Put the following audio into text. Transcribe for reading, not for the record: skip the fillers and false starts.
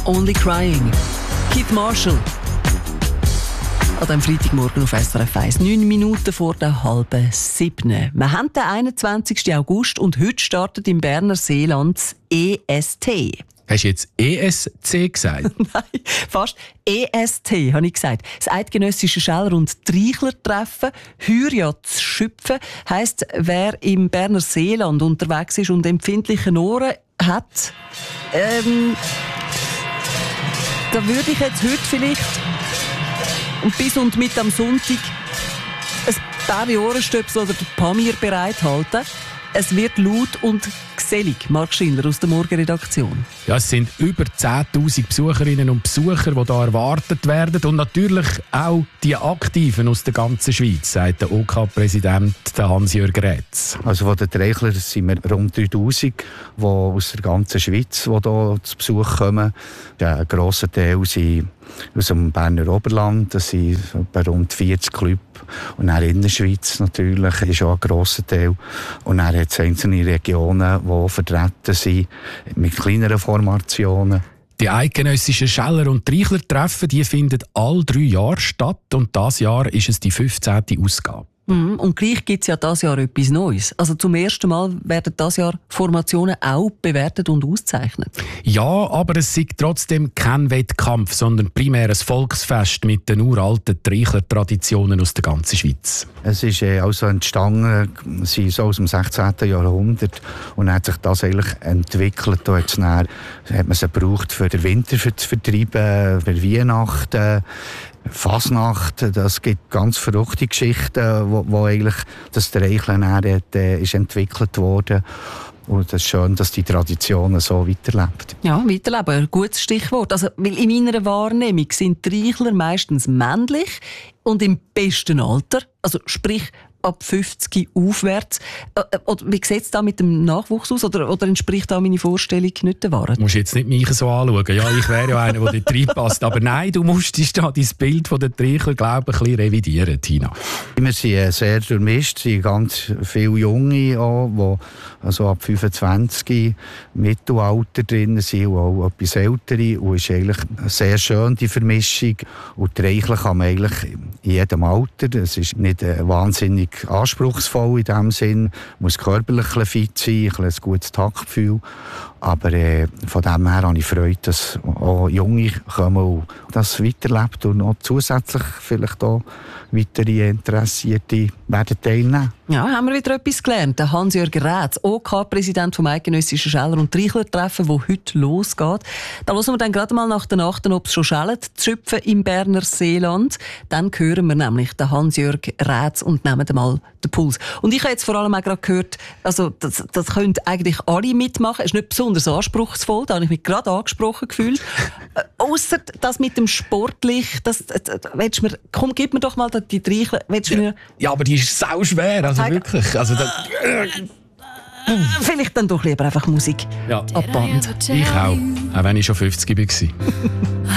Only Crying. Keith Marshall. An diesem Freitagmorgen auf SRF 1, 9 Minuten vor der 6:30. Wir haben den 21. August und heute startet im Berner Seeland das EST. Hast du jetzt ESC gesagt? Nein, fast. EST, habe ich gesagt. Das eidgenössische Scheller- und Treichler-Treffen, heuer ja zu schöpfen, heisst, wer im Berner Seeland unterwegs ist und empfindliche Ohren hat, da würde ich jetzt heute vielleicht und bis und mit am Sonntag ein paar Ohrenstöpsel oder Pamir bereithalten. Es wird laut und gesellig. Marc Schindler aus der Morgenredaktion. Ja, es sind über 10'000 Besucherinnen und Besucher, die hier erwartet werden. Und natürlich auch die Aktiven aus der ganzen Schweiz, sagt der OK-Präsident Hans-Jörg Rätz. Also von den Treichlern sind wir rund 3'000, die aus der ganzen Schweiz die hier zu Besuch kommen. Ein grosser Teil sind aus dem Berner Oberland, das sind etwa rund 40 Clubs. Und dann in der Schweiz natürlich ist auch ein grosser Teil. Und dann hat es einzelne Regionen, die vertreten sind, mit kleineren Formationen. Die eidgenössischen Scheller- und Treichler-Treffen finden alle 3 Jahre statt. Und dieses Jahr ist es die 15. Ausgabe. Und gleich gibt es ja dieses Jahr etwas Neues. Also zum ersten Mal werden dieses Jahr Formationen auch bewertet und ausgezeichnet. Ja, aber es ist trotzdem kein Wettkampf, sondern primär ein Volksfest mit den uralten Treichler-Traditionen aus der ganzen Schweiz. Es ist also entstanden, sie ist aus dem 16. Jahrhundert und hat sich das eigentlich entwickelt. Da hat man sie gebraucht, für den Winter zu vertreiben, für Weihnachten. Fasnacht, das gibt ganz verrückte Geschichten, wo eigentlich das Treicheln ist entwickelt wurde. Und es ist schön, dass die Tradition so weiterlebt. Ja, weiterleben, ein gutes Stichwort. Also, weil in meiner Wahrnehmung sind Treichler meistens männlich und im besten Alter, also sprich ab 50 aufwärts. Wie sieht es da mit dem Nachwuchs aus? Oder entspricht da meine Vorstellung nicht der Wahrheit? Du musst jetzt nicht mich so anschauen. Ja, ich wäre ja einer, der dort reinpasst. Aber nein, du musstest da dein Bild von den Treichler, glaube ich, ein bisschen revidieren, Tina. Wir sind sehr durchmischt. Es sind ganz viele Junge, auch, die also ab 25 Mittelalter drin sind und auch etwas ältere. Und es ist eigentlich sehr schön, die Vermischung. Und Treichler kann man eigentlich in jedem Alter. Es ist nicht wahnsinnig anspruchsvoll in dem Sinn. Man muss körperlich fit sein, ein gutes Taktgefühl. Aber von dem her habe ich Freude, dass auch Junge kommen und das weiterlebt und noch zusätzlich vielleicht auch weitere Interessierte werden teilnehmen. Ja, haben wir wieder etwas gelernt. Der Hans-Jörg Rätz, OK-Präsident vom eidgenössischen Scheller- und Treichler-Treffen, das heute losgeht. Da hören wir dann gerade mal nach den Nachten, ob es schon schellt, zu schöpfen im Berner Seeland. Dann hören wir nämlich den Hans-Jörg Rätz und nehmen mal den Puls. Und ich habe jetzt vor allem auch gerade gehört, also das können eigentlich alle mitmachen. Es ist nicht besonders anspruchsvoll, da habe ich mich gerade angesprochen gefühlt. Ausser das mit dem Sportlich, komm, gib mir doch mal die Treichler. Ja, aber die ist sau schwer, also wirklich. Also vielleicht dann doch lieber einfach Musik ja. ab Band. Ich auch wenn ich schon 50 war.